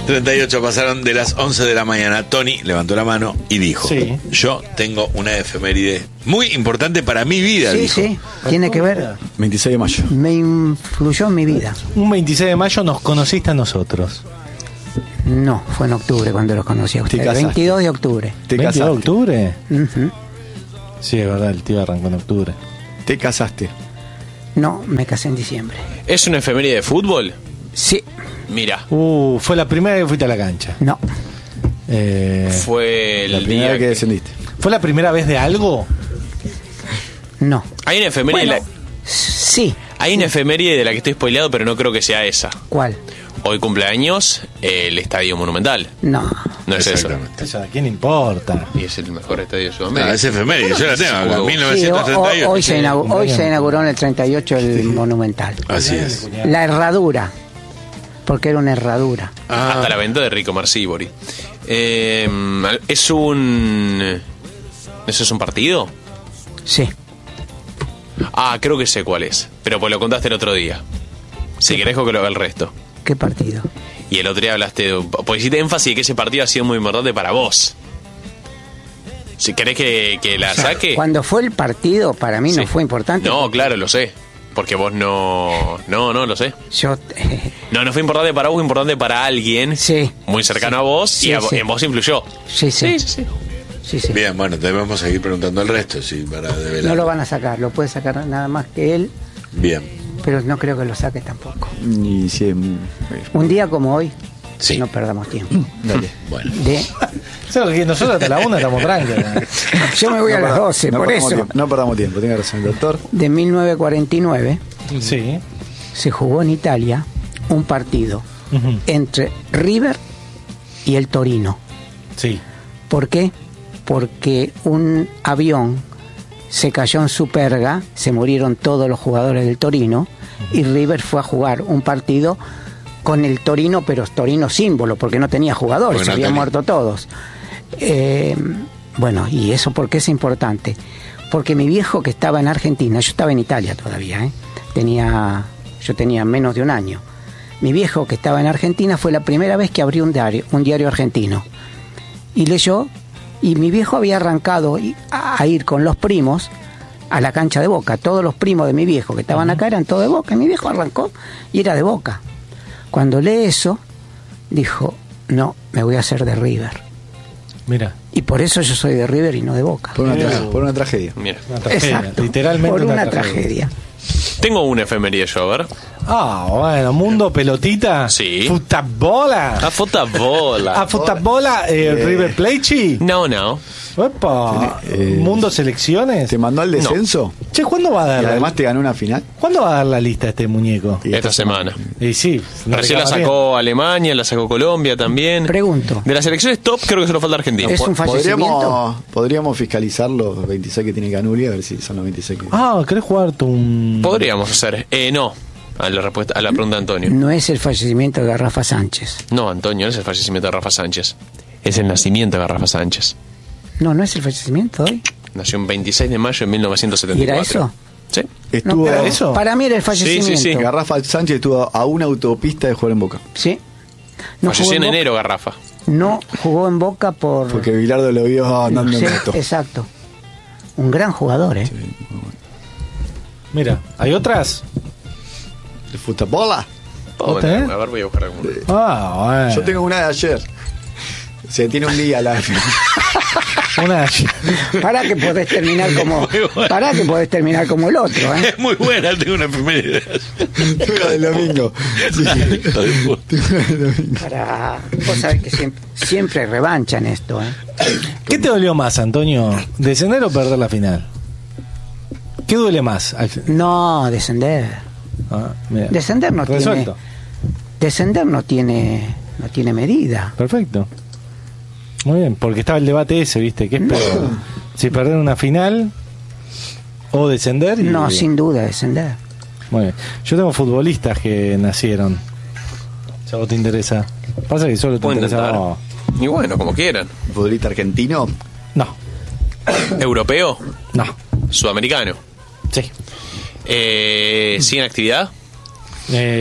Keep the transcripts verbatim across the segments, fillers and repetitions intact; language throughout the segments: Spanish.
treinta y ocho pasaron de las once de la mañana. Tony levantó la mano y dijo: Sí. Yo tengo una efeméride muy importante para mi vida. Sí, dijo. sí, tiene que ver, veintiséis de mayo. me influyó en mi vida. Un veintiséis de mayo nos conociste a nosotros. No, fue en octubre cuando los conocí a ustedes. casaste. veintidós de octubre. Te ¿veintidós de casaste. octubre? Ujú. Sí, es verdad, el tío arrancó en octubre. Te casaste. No, me casé en diciembre. ¿Es una efeméride de fútbol? Sí, Mira, Uh, fue la primera vez que fuiste a la cancha. no, Eh, fue el La primera día vez que que... descendiste. ¿Fue la primera vez de algo? no. Hay una efeméride Bueno, de la... sí. Hay una efeméride de la que estoy spoileado, pero no creo que sea esa. ¿Cuál? Hoy cumpleaños el Estadio Monumental. No. No es eso. Exactamente. O sea, ¿a quién importa? Y es el mejor estadio de No, Sudamérica. es efeméride, yo la tengo acá, Sí, Sí, mil novecientos treinta y ocho. ho- hoy, se inauguró, hoy se inauguró en el treinta y ocho el Monumental. Así es. La herradura, porque era una herradura. Ah, Hasta la venta de Rico Marcibori. Eh, es un... ¿Eso es un partido? Sí. Ah, creo que sé cuál es. Pero pues lo contaste el otro día. Si querés que lo haga el resto. ¿Qué partido? Y el otro día hablaste de... Pues hiciste énfasis de que ese partido ha sido muy importante para vos. Si querés que, que la saque... Cuando fue el partido, para mí no Sí. fue importante. No, claro, lo sé. Porque vos no... No, no, lo sé. Yo, No, no fue importante para vos, fue importante para alguien sí, muy cercano a vos Sí, y a, sí. en vos influyó. sí, sí, Sí, sí, sí. sí, sí. bien, bueno, debemos seguir preguntando el resto, sí, para develar. No lo van a sacar, lo puede sacar nada más que él, Bien, pero no creo que lo saque tampoco. Y sí, mm, Un día como hoy, sí. no perdamos tiempo. dale. Bueno. De, ¿Sabes que nosotros hasta la una estamos tranquilos? yo me voy a No las perda- doce, no por perdamos eso. tiempo, no perdamos tiempo, tenga razón el doctor. De mil novecientos cuarenta y nueve Sí. se jugó en Italia un partido Ujú. entre River y el Torino. Sí. ¿Por qué? Porque un avión se cayó en Superga, se murieron todos los jugadores del Torino y River fue a jugar un partido con el Torino, pero Torino símbolo, porque no tenía jugadores, Porque se no habían tenía. muerto todos. Eh, bueno, ¿y eso por qué es importante? Porque mi viejo que estaba en Argentina, yo estaba en Italia todavía, ¿eh? tenía, yo tenía menos de un año. Mi viejo que estaba en Argentina fue la primera vez que abrió un diario, un diario argentino. Y leyó, y mi viejo había arrancado y- a ir con los primos a la cancha de Boca. Todos los primos de mi viejo que estaban acá eran todos de Boca. Y mi viejo arrancó y era de Boca. Cuando lee eso, dijo, no, me voy a hacer de River. Mira, Y por eso yo soy de River y no de Boca. Por una, Mira. tra- por una tragedia. Mira. una tragedia. Exacto, Literalmente por una, una, tragedia. Tengo una efeméride yo, a ver. Ah, bueno, mundo pelotita. Sí. Futabola. A futabola. A futabola, eh, Eh. River Plate. No, no. Epa, Eh, mundo selecciones. ¿Te mandó al descenso? Che, ¿cuándo va a Y dar la, además te ganó una final. ¿cuándo va a dar la lista este muñeco? Y Esta semana. Y sí, no Recién le la cae sacó Alemania, la sacó Colombia también. Pregunto, De las selecciones top, creo que solo falta Argentina. ¿es un fallecimiento? Podríamos, podríamos fiscalizar los veintiséis que tiene Canuli, a ver si son los veintiséis que... Ah, ¿querés jugarte un...? Podríamos hacer. Eh, no. A la, respuesta, a la pregunta de Antonio. No es el fallecimiento de Rafa Sánchez. No, Antonio, no es el fallecimiento de Rafa Sánchez. Es el nacimiento de Rafa Sánchez. No, no es el fallecimiento hoy. Nació el veintiséis de mayo de mil novecientos setenta ¿Y y cuatro. era eso? Sí. Estuvo, No, pero eso? para mí era el Sí, sí, fallecimiento. sí. Garrafa Sánchez estuvo a una autopista de jugar en Boca. Sí. No Falleció jugó en en Boca- enero, Garrafa. No jugó en Boca por... Porque Bilardo lo vio andando Sí, en moto. exacto. Un gran jugador, ¿eh? Mira, ¿hay otras? De futabola. Oh, tenés? a ver, voy a buscar alguna. Ah, bueno. Yo tengo una de ayer. Se tiene un día la... Una... Para que podés terminar como... Muy bueno. Para que podés terminar como el otro, ¿eh? Es muy buena, tengo una efeméride. Tengo la del domingo. Sí. Hijo de puta. Tengo la del domingo. Para... Vos sabés que siempre, siempre hay revancha en esto, ¿eh? ¿Qué te dolió más, Antonio? ¿Descender o perder la final? ¿Qué duele más? al fin- No, descender. Ah, mira. Descender no Resuelto. tiene... Descender no tiene... No tiene medida. Perfecto. Muy bien, porque estaba el debate ese, ¿viste? ¿Qué es peor? Si perder una final o descender. y- No, sin duda, descender. Muy bien. Yo tengo futbolistas que nacieron. Si a vos te interesa. Pasa que solo te Puedo interesa. intentar. No. Y bueno, como quieran. Futbolista argentino. No. Europeo, No. sudamericano. Sí. Eh, ¿Sigue en actividad? Eh, sí.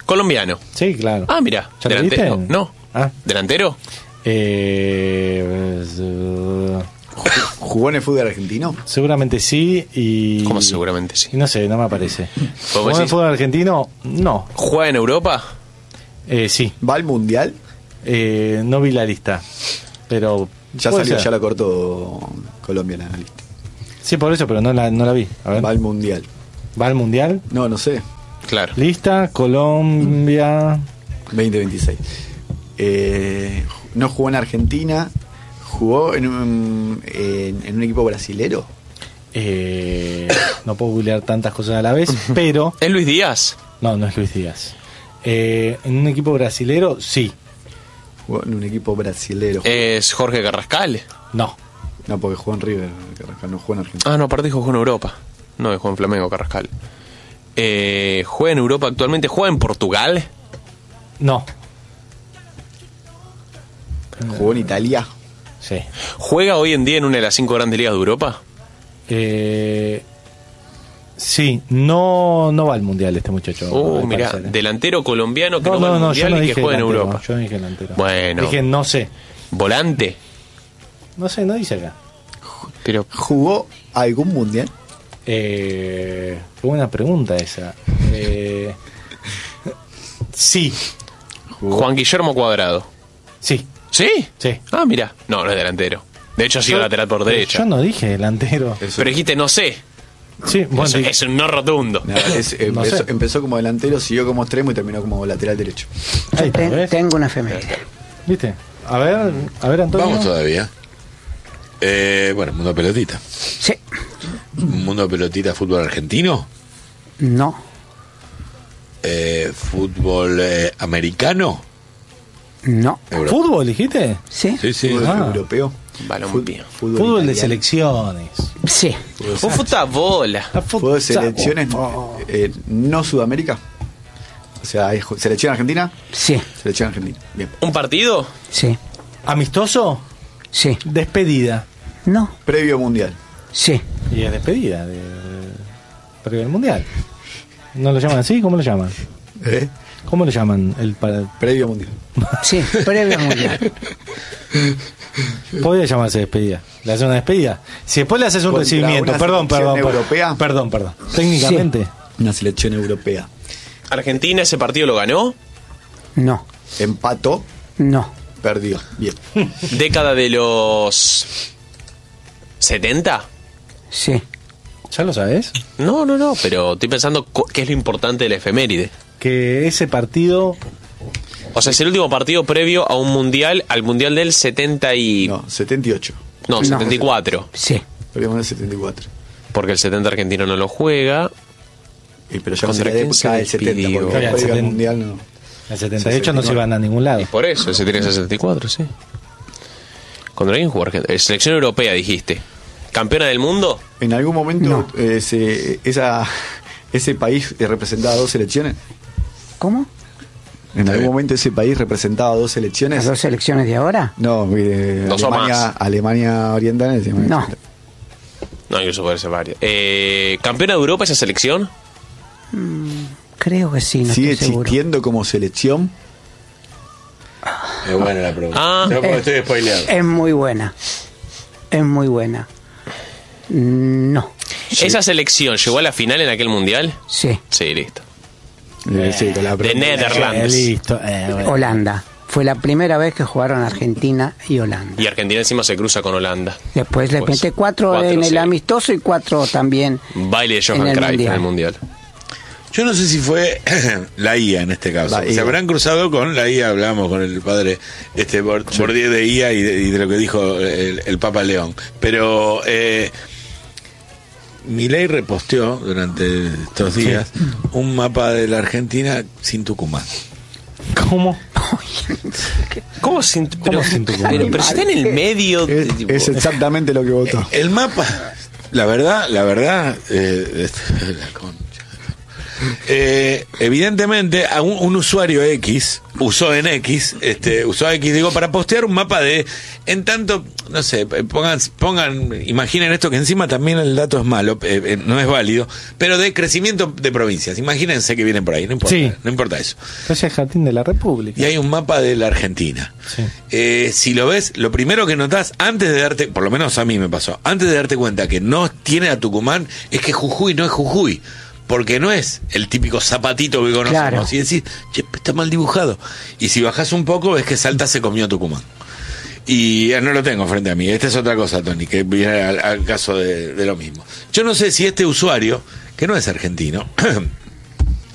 Colombiano. Sí, claro. Ah, mira. ¿Ya lo Delantero. viste? No. Ah. ¿Delantero? Eh, eh, ¿Jugó en el fútbol argentino? seguramente sí y... ¿Cómo seguramente sí? y no sé, no me aparece. ¿Jugó en el decís? fútbol argentino? No. ¿Juega en Europa? Eh, sí. ¿Va al mundial? Eh, no vi la lista. Pero... Ya puede salió, ser. ya la cortó Colombia en la lista. Sí, por eso, pero no la, no la vi. A ver. Va al mundial. ¿Va al Mundial? No, no sé. Claro. Lista, Colombia... veinte veintiséis. Eh, no jugó en Argentina. ¿Jugó en un, en, en un equipo brasilero? Eh, no puedo googlear tantas cosas a la vez, pero... ¿Es Luis Díaz? No, no es Luis Díaz. Eh, en un equipo brasilero, sí. Jugó en un equipo brasilero. ¿Es Jorge Carrascal? No. No, porque jugó en River. Carrascal no jugó en Argentina. Ah, no, aparte dijo jugó en Europa. No, jugó en Flamengo Carrascal. Eh, ¿Juega en Europa actualmente? ¿Juega en Portugal? No. Jugó en Italia. Sí. ¿Juega hoy en día en una de las cinco grandes ligas de Europa? Eh, sí, no, no va al Mundial este muchacho. Oh, al mirá, parecer, ¿eh? delantero colombiano que No, no, va no, al no, yo Mundial no y que dije juega en delantero, Europa. yo no dije delantero. Bueno. Dije no sé. ¿Volante? No sé, no dice acá. Pero ¿Jugó algún mundial? Eh, qué buena pregunta esa. Eh, sí, Jugó. Juan Guillermo Cuadrado. sí, ¿Sí? sí. Ah, mira. No, no es delantero. De hecho, ha sido Yo- lateral por derecha. Yo no dije delantero. Eso- Pero dijiste no sé. Sí, bueno, Eso di- es un no rotundo. Nada, es- No empezó, sé. empezó como delantero, siguió como extremo y terminó como lateral derecho. ahí está, Ten- ¿ves? tengo una efeméride. ¿Viste? A ver, a ver, Antonio. Vamos todavía. Eh, bueno, mundo pelotita. Sí. Mundo pelotita, fútbol argentino. No. Eh, fútbol eh, americano. No. Euro- ¿Fútbol, dijiste? Sí. Sí, sí. Fútbol Ah. europeo. Balompié. Fútbol, Fútbol de italiano. selecciones. Sí. Un futabola. Ah, fut- Fútbol de selecciones Oh. eh, no Sudamérica. O sea, hay ju- selección argentina. Sí. Selección argentina. Bien. ¿Un partido? Sí. ¿Amistoso? Sí. Despedida. No. Previo mundial. Sí. Y es despedida de, previo al mundial. ¿No lo llaman así? ¿Cómo lo llaman? ¿Eh? ¿Cómo lo llaman? El para... Previo mundial. Sí. Previo mundial. Podría llamarse despedida. Le haces una despedida. Si después le haces un Contra recibimiento, una perdón, selección perdón, perdón. europea. Perdón, perdón. Técnicamente. Una selección europea. ¿Argentina ese partido lo ganó? No. Empató, No. perdió. Bien. ¿Década de los setenta? Sí. ¿Ya lo sabes? No, no, no, pero estoy pensando co- qué es lo importante de la efeméride. Que ese partido... O sea, es el último partido previo a un mundial, al mundial del setenta y... No, setenta y ocho. No, No. setenta y cuatro. Sí. Previo mundial setenta y cuatro. Porque el setenta argentino no lo juega. Y pero ya no ¿Contra sería de quién se época del setenta, despidió? porque Claro, el previo al setenta. mundial no. El setenta y ocho no se iban a ningún lado. Y por eso, ese tiene que ser setenta y cuatro, sí. ¿Contra quién jugó Argentina? Eh, Selección europea, dijiste. ¿Campeona del mundo? En algún momento No. eh, se- esa, ese país eh, representaba dos selecciones. ¿Cómo? En algún momento ese país representaba dos ¿Las selecciones. dos selecciones de ahora? No, eh, Dos o Alemania, más. Alemania Oriental. se llama. No. No, incluso puede ser varias. Eh, ¿Campeona de Europa esa selección? Creo que sí, no Sigue estoy seguro. existiendo como selección. Es buena la pregunta. Ah. No, porque estoy spoileado. Es muy buena. Es muy buena. No. ¿Esa selección llegó a la final en aquel mundial? Sí. Sí, listo. Eh, sí, con la De pregunta. Netherlands. Eh, listo. Eh, bueno. Holanda. Fue la primera vez que jugaron Argentina y Holanda. Y Argentina encima se cruza con Holanda. Después le Pues, metí cuatro, cuatro, en el sí. amistoso y cuatro también. Baile de Johan En el Cruyff en Mundial. el mundial. Yo no sé si fue la I A en este caso. La I A. Se habrán cruzado con la I A, hablábamos con el padre este Bor- Bourdieu de I A y de, y de lo que dijo el, el Papa León. Pero eh, Milei reposteó durante estos días un mapa de la Argentina sin Tucumán. ¿Cómo? ¿Cómo sin, pero, sin Tucumán? pero, pero si está en el medio. de- Es, tipo- es exactamente lo que votó. El mapa, la verdad, la verdad, eh, este, la concha. Eh, evidentemente, a un, un usuario X usó en X, este, usó X, digo, para postear un mapa de, en tanto, no sé, pongan, pongan, imaginen esto que encima también el dato es malo, eh, eh, no es válido, pero de crecimiento de provincias. Imagínense que vienen por ahí, no importa, Sí. no importa eso. Es el Jardín de la República. Y hay un mapa de la Argentina. Sí. Eh, si lo ves, lo primero que notás, antes de darte, por lo menos a mí me pasó, antes de darte cuenta que no tiene a Tucumán, es que Jujuy no es Jujuy. Porque no es el típico zapatito que conocemos. Claro. Y decís, che, está mal dibujado. Y si bajás un poco, ves que Salta se comió Tucumán. Y eh, no lo tengo frente a mí. Esta es otra cosa, Tony, que viene al, al caso de, de lo mismo. Yo no sé si este usuario, que no es argentino,